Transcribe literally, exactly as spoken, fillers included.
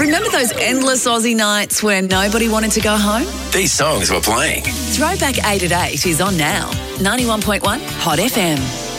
Remember those endless Aussie nights where nobody wanted to go home? These songs were playing. Throwback eight at eight is on now. ninety-one point one Hot F M.